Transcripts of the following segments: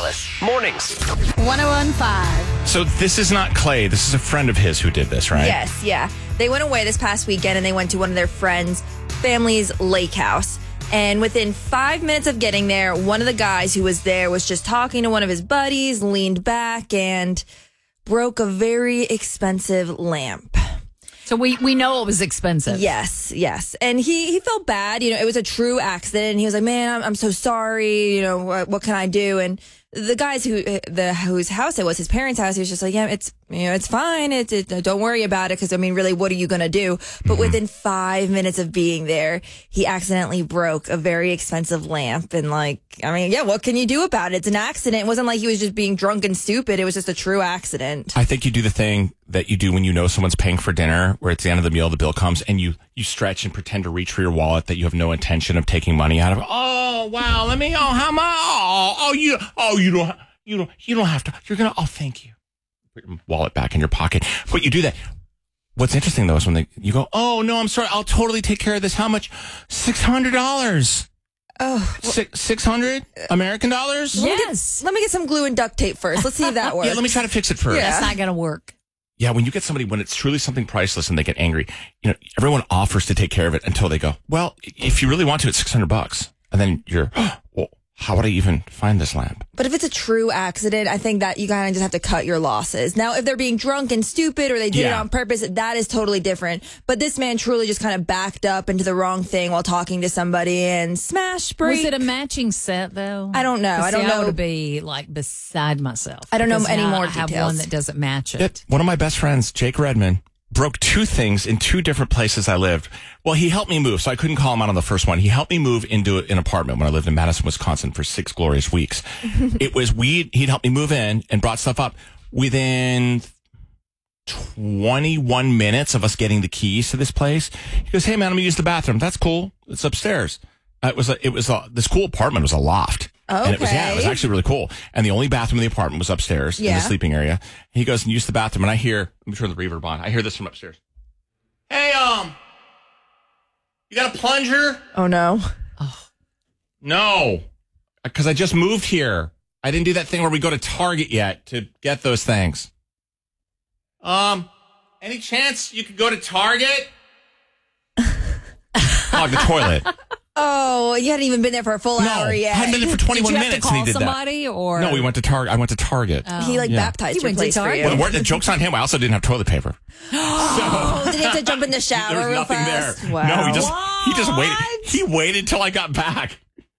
Alice. Mornings. 1015. So this is not Clay. This is a friend of his who did this, right? Yes, yeah. They went away this past weekend and they went to one of their friends' family's lake house. And within 5 minutes of getting there, one of the guys who was there was just talking to one of his buddies, leaned back and broke a very expensive lamp. So we know it was expensive. Yes. And he felt bad. You know, it was a true accident. And he was like, man, I'm so sorry. You know, what can I do? And the guys whose house it was, his parents' house, he was just like, yeah, it's fine. Don't worry about it. Cause I mean, really, what are you going to do? But within 5 minutes of being there, he accidentally broke a very expensive lamp. And what can you do about it? It's an accident. It wasn't like he was just being drunk and stupid. It was just a true accident. I think you do the thing that you do when you know someone's paying for dinner, where it's the end of the meal, the bill comes, and you stretch and pretend to reach for your wallet that you have no intention of taking money out of. Oh wow, how much? You don't have to. You're gonna. Oh, thank you. Put your wallet back in your pocket. But you do that. What's interesting though is when you go, oh no, I'm sorry, I'll totally take care of this. How much? $600. Oh, 600 American dollars? Yes. Let me get some glue and duct tape first. Let's see if that works. Yeah, let me try to fix it first. Yeah. That's not going to work. Yeah, when you get somebody, when it's truly something priceless and they get angry, everyone offers to take care of it until they go, well, if you really want to, it's $600. And then you're, well, how would I even find this lamp? But if it's a true accident, I think that you kind of just have to cut your losses. Now, if they're being drunk and stupid or they did it on purpose, that is totally different. But this man truly just kind of backed up into the wrong thing while talking to somebody and smash break. Was it a matching set, though? I don't know. I don't know. I would be beside myself. I don't know any more I have details. one that doesn't match it. One of my best friends, Jake Redman, broke two things in two different places I lived. Well, he helped me move, so I couldn't call him out on the first one. He helped me move into an apartment when I lived in Madison, Wisconsin for 6 glorious weeks. He'd helped me move in and brought stuff up. Within 21 minutes of us getting the keys to this place, he goes, hey man, I'm gonna use the bathroom. That's cool. It's upstairs. This cool apartment was a loft. Okay. And it was actually really cool. And the only bathroom in the apartment was upstairs in the sleeping area. He goes and use the bathroom, and I hear, let me turn the reverb on. I hear this from upstairs. Hey, you got a plunger? Oh, no. Oh. No, because I just moved here. I didn't do that thing where we go to Target yet to get those things. Any chance you could go to Target? Clog the toilet. Oh, you hadn't even been there for a full hour yet. I hadn't been there for 21 Did you minutes have to and he call did somebody, that. or? No, we went to Target. I went to Target. He baptized He your went to place for Target? you. Well, the joke's on him. I also didn't have toilet paper. Oh, did he have to jump in the shower There was real nothing fast? there. Wow. No, he just waited. He waited till I got back.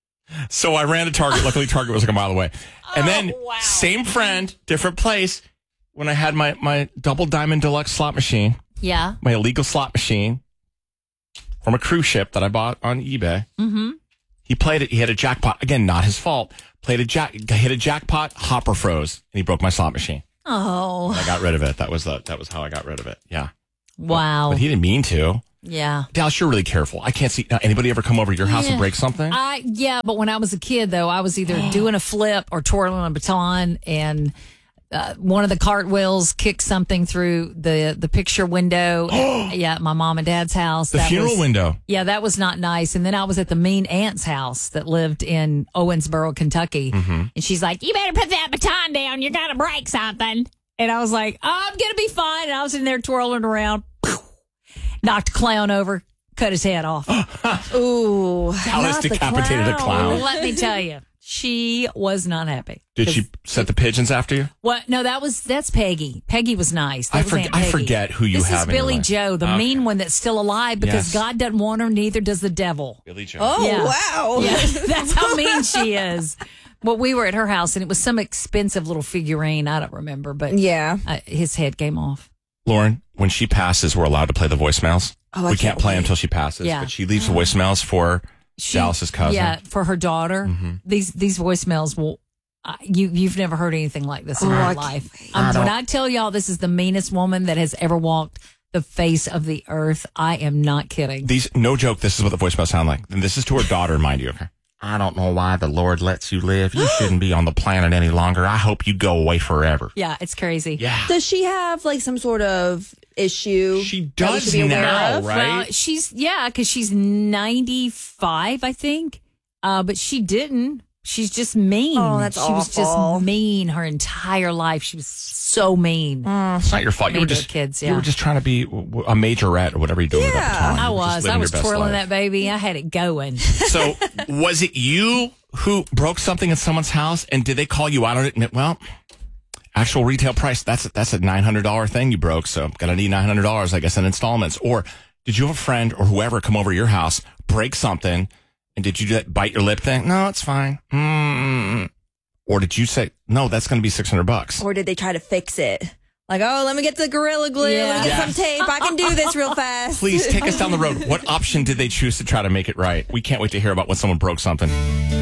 So I ran to Target. Luckily, Target was like a mile away. And then same friend, different place. When I had my double diamond deluxe slot machine, Yeah. my illegal slot machine from a cruise ship that I bought on eBay. Mm-hmm. He played it. He had a jackpot. Again, not his fault. Hit a jackpot. Hopper froze, and he broke my slot machine. Oh. I got rid of it. That was how I got rid of it. Yeah. Wow. But he didn't mean to. Yeah. Dallas, you're really careful. I can't see anybody ever come over to your house and break something. But when I was a kid, though, I was either doing a flip or twirling a baton, and one of the cartwheels kicked something through the picture window. At my mom and dad's house. The funeral window. Yeah, that was not nice. And then I was at the mean aunt's house that lived in Owensboro, Kentucky. Mm-hmm. And she's like, you better put that baton down. You're going to break something. And I was like, I'm going to be fine. And I was in there twirling around. Knocked a clown over, cut his head off. Ooh. Dallas decapitated a clown. Let me tell you, she was not happy. Did she set the pigeons after you? What? No, that's Peggy. Peggy was nice. That was Aunt Peggy. I forget who you this have is in your Billy life. Joe, the mean one that's still alive because Yes. God doesn't want her, neither does the devil. Billy Joe. Oh, Yeah. wow. Yeah, that's how mean she is. Well, we were at her house, and it was some expensive little figurine. I don't remember, but Yeah. his head came off. Lauren, when she passes, we're allowed to play the voicemails. Oh, I we can't play wait. until she passes. Yeah. But she leaves the voicemails for Dallas's cousin. Yeah, for her daughter. Mm-hmm. These voicemails will. You've never heard anything like this in Oh, your I life. can't When I tell y'all this is the meanest woman that has ever walked the face of the earth, I am not kidding. No joke, this is what the voicemails sound like. And this is to her daughter, mind you. Okay. I don't know why the Lord lets you live. You shouldn't be on the planet any longer. I hope you go away forever. Yeah, it's crazy. Yeah. Does she have some sort of issue? She that we does should be aware now, of? right? Well, because she's 95, I think. But she didn't. She's just mean. Oh, that's She was awful. just mean her entire life. She was so mean. It's not your fault. You Mean were to just the kids, You yeah. were just trying to be a majorette or whatever you're doing at the Yeah. time. I You were just was. living I was your best twirling life. that baby. I had it going. So, was it you who broke something in someone's house, and did they call you out on it? And, well, actual retail price, that's a $900 thing you broke, so gonna need $900, I guess, in installments. Or did you have a friend or whoever come over to your house, break something, and did you do that bite your lip thing? No, it's fine. Or did you say, no, that's going to be $600? Or did they try to fix it? Like, oh, let me get the Gorilla Glue. Yeah. Let me get Yes. some tape. I can do this real fast. Please take us down the road. What option did they choose to try to make it right? We can't wait to hear about when someone broke something.